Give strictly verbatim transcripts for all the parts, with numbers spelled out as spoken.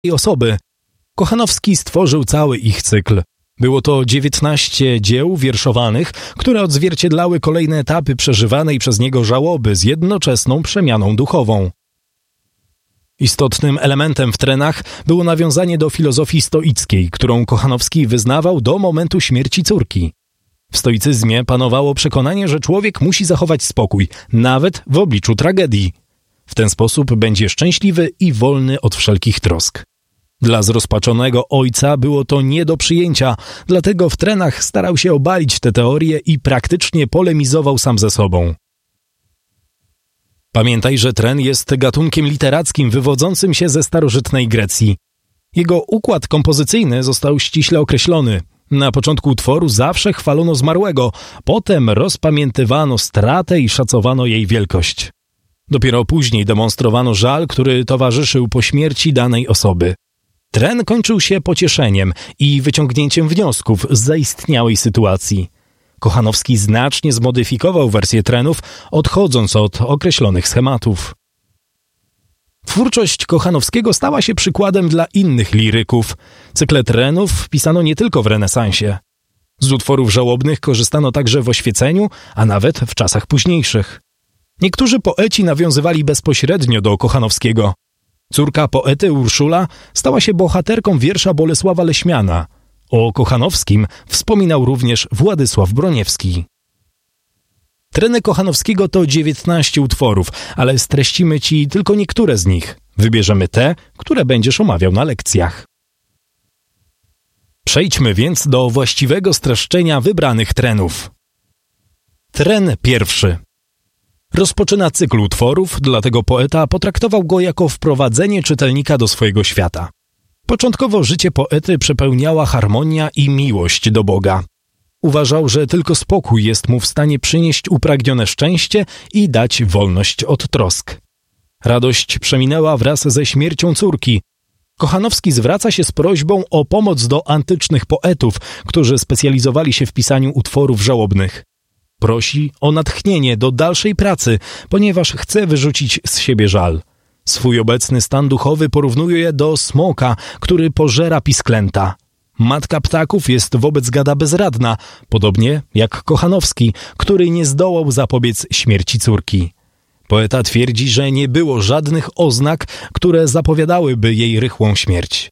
osoby. Kochanowski stworzył cały ich cykl. Było to dziewiętnaście dzieł wierszowanych, które odzwierciedlały kolejne etapy przeżywanej przez niego żałoby z jednoczesną przemianą duchową. Istotnym elementem w trenach było nawiązanie do filozofii stoickiej, którą Kochanowski wyznawał do momentu śmierci córki. W stoicyzmie panowało przekonanie, że człowiek musi zachować spokój, nawet w obliczu tragedii. W ten sposób będzie szczęśliwy i wolny od wszelkich trosk. Dla zrozpaczonego ojca było to nie do przyjęcia, dlatego w trenach starał się obalić tę teorię i praktycznie polemizował sam ze sobą. Pamiętaj, że tren jest gatunkiem literackim wywodzącym się ze starożytnej Grecji. Jego układ kompozycyjny został ściśle określony. Na początku utworu zawsze chwalono zmarłego, potem rozpamiętywano stratę i szacowano jej wielkość. Dopiero później demonstrowano żal, który towarzyszył po śmierci danej osoby. Tren kończył się pocieszeniem i wyciągnięciem wniosków z zaistniałej sytuacji. Kochanowski znacznie zmodyfikował wersję trenów, odchodząc od określonych schematów. Twórczość Kochanowskiego stała się przykładem dla innych liryków. Cykle trenów pisano nie tylko w renesansie. Z utworów żałobnych korzystano także w oświeceniu, a nawet w czasach późniejszych. Niektórzy poeci nawiązywali bezpośrednio do Kochanowskiego. Córka poety Urszula stała się bohaterką wiersza Bolesława Leśmiana. O Kochanowskim wspominał również Władysław Broniewski. Treny Kochanowskiego to dziewiętnaście utworów, ale streścimy Ci tylko niektóre z nich. Wybierzemy te, które będziesz omawiał na lekcjach. Przejdźmy więc do właściwego streszczenia wybranych trenów. Tren pierwszy. Rozpoczyna cykl utworów, dlatego poeta potraktował go jako wprowadzenie czytelnika do swojego świata. Początkowo życie poety przepełniała harmonia i miłość do Boga. Uważał, że tylko spokój jest mu w stanie przynieść upragnione szczęście i dać wolność od trosk. Radość przeminęła wraz ze śmiercią córki. Kochanowski zwraca się z prośbą o pomoc do antycznych poetów, którzy specjalizowali się w pisaniu utworów żałobnych. Prosi o natchnienie do dalszej pracy, ponieważ chce wyrzucić z siebie żal. Swój obecny stan duchowy porównuje do smoka, który pożera pisklęta. Matka ptaków jest wobec gada bezradna, podobnie jak Kochanowski, który nie zdołał zapobiec śmierci córki. Poeta twierdzi, że nie było żadnych oznak, które zapowiadałyby jej rychłą śmierć.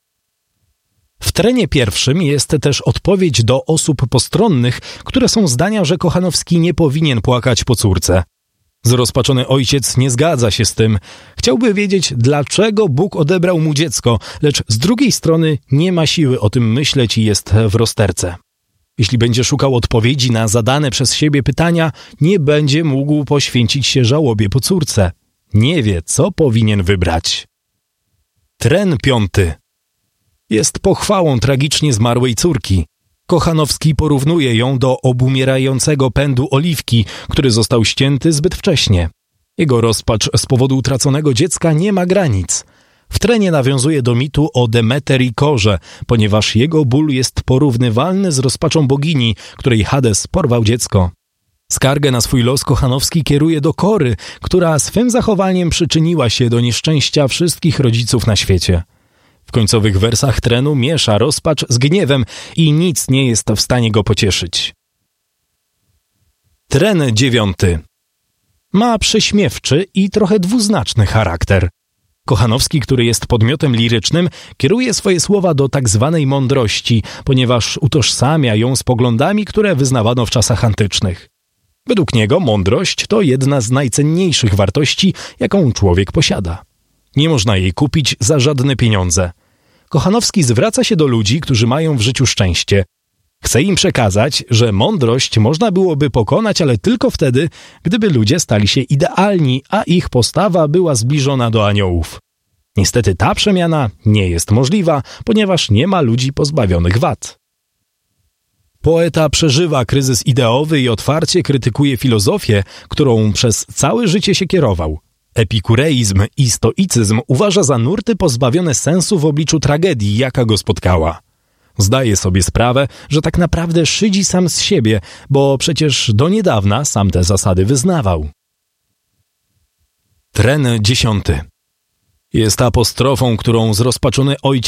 W trenie pierwszym jest też odpowiedź do osób postronnych, które są zdania, że Kochanowski nie powinien płakać po córce. Zrozpaczony ojciec nie zgadza się z tym. Chciałby wiedzieć, dlaczego Bóg odebrał mu dziecko, lecz z drugiej strony nie ma siły o tym myśleć i jest w rozterce. Jeśli będzie szukał odpowiedzi na zadane przez siebie pytania, nie będzie mógł poświęcić się żałobie po córce. Nie wie, co powinien wybrać. Tren piąty. Jest pochwałą tragicznie zmarłej córki. Kochanowski porównuje ją do obumierającego pędu oliwki, który został ścięty zbyt wcześnie. Jego rozpacz z powodu utraconego dziecka nie ma granic. W trenie nawiązuje do mitu o Demeter i Korze, ponieważ jego ból jest porównywalny z rozpaczą bogini, której Hades porwał dziecko. Skargę na swój los Kochanowski kieruje do Kory, która swym zachowaniem przyczyniła się do nieszczęścia wszystkich rodziców na świecie. W końcowych wersach trenu miesza rozpacz z gniewem i nic nie jest w stanie go pocieszyć. Tren dziewiąty. Ma prześmiewczy i trochę dwuznaczny charakter. Kochanowski, który jest podmiotem lirycznym, kieruje swoje słowa do tak zwanej mądrości, ponieważ utożsamia ją z poglądami, które wyznawano w czasach antycznych. Według niego mądrość to jedna z najcenniejszych wartości, jaką człowiek posiada. Nie można jej kupić za żadne pieniądze. Kochanowski zwraca się do ludzi, którzy mają w życiu szczęście. Chce im przekazać, że mądrość można byłoby pokonać, ale tylko wtedy, gdyby ludzie stali się idealni, a ich postawa była zbliżona do aniołów. Niestety ta przemiana nie jest możliwa, ponieważ nie ma ludzi pozbawionych wad. Poeta przeżywa kryzys ideowy i otwarcie krytykuje filozofię, którą przez całe życie się kierował. Epikureizm i stoicyzm uważa za nurty pozbawione sensu w obliczu tragedii, jaka go spotkała. Zdaje sobie sprawę, że tak naprawdę szydzi sam z siebie, bo przecież do niedawna sam te zasady wyznawał. Tren dziesiąty. Jest apostrofą, którą zrozpaczony ojciec